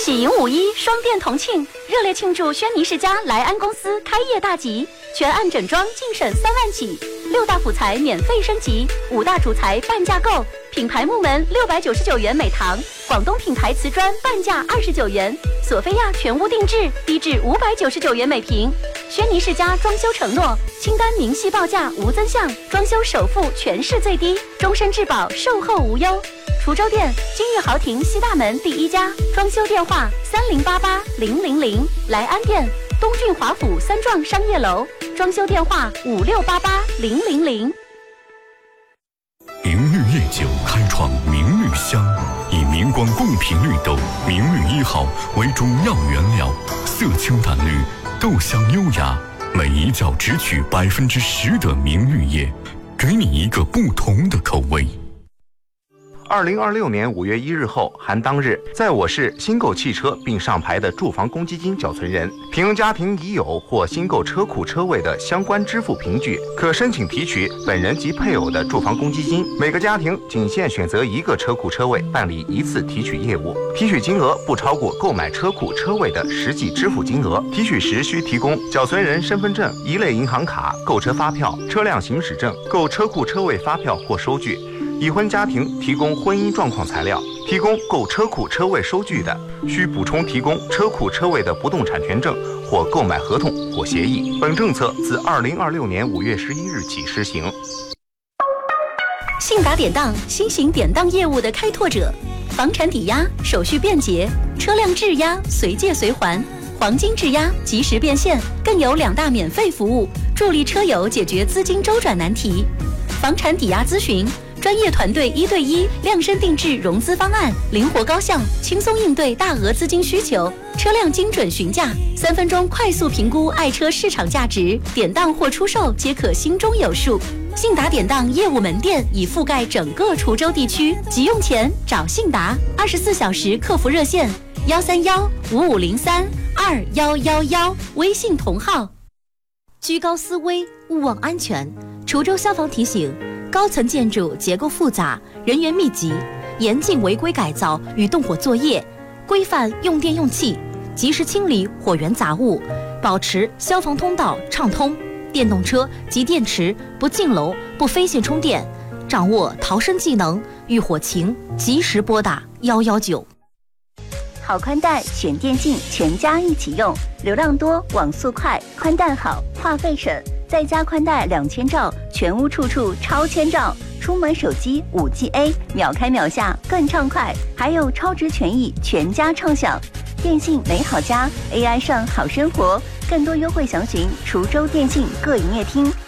喜迎5·1双电同庆，热烈庆祝轩尼诗家莱安公司开业大吉，全案整装净省3万起，6大辅材免费升级，5大主材半价购，品牌木门699元每堂，广东品牌瓷砖半价29元，索菲亚全屋定制低至599元每平。轩尼诗家装修承诺，清单明细报价无增项，装修首付全市最低，终身质保，售后无忧。滁州店金逸豪庭西大门第1家，装修电话30880000。莱安店东郡华府3幢商业楼，装修电话56880000。 明绿夜酒开创明绿香，以明光贡品绿豆明绿1号为主要原料，色清淡绿，豆香优雅，每一角只取10%的明绿叶，给你一个不同的口味。 2026年5月1日后含当日，在我市新购汽车并上牌的住房公积金缴存人，凭家庭已有或新购车库车位的相关支付凭据，可申请提取本人及配偶的住房公积金。每个家庭仅限选择1个车库车位办理1次提取业务，提取金额不超过购买车库车位的实际支付金额。提取时需提供缴存人身份证、一类银行卡、购车发票、车辆行驶证、购车库车位发票或收据。已婚家庭提供婚姻状况材料，提供购车库车位收据的，需补充提供车库车位的不动产权证或购买合同或协议。本政策自2026年5月11日起施行。 信达典当新型典当业务的开拓者，房产抵押手续便捷，车辆质押随借随还，黄金质押及时变现，更有2大免费服务，助力车友解决资金周转难题。房产抵押咨询，专业团队1对1量身定制融资方案，灵活高效，轻松应对大额资金需求。车辆精准询价，3分钟快速评估爱车市场价值，典当或出售皆可心中有数。信达典当业务门店已覆盖整个滁州地区，急用钱找信达，24小时客服热线131-5503-2111，微信同号。 居高思危，勿忘安全。滁州消防提醒：高层建筑结构复杂，人员密集，严禁违规改造与动火作业，规范用电用气，及时清理火源杂物，保持消防通道畅通。电动车及电池不进楼、不飞线充电，掌握逃生技能，遇火情及时拨打119。 好宽带选电信，全家一起用，流量多，网速快，宽带好，话费省，再加宽带2000兆，全屋处处超千兆。出门手机5G A， 秒开秒下更畅快，还有超值权益，全家畅享。电信美好家 ，AI 上好生活，更多优惠详询滁州电信各营业厅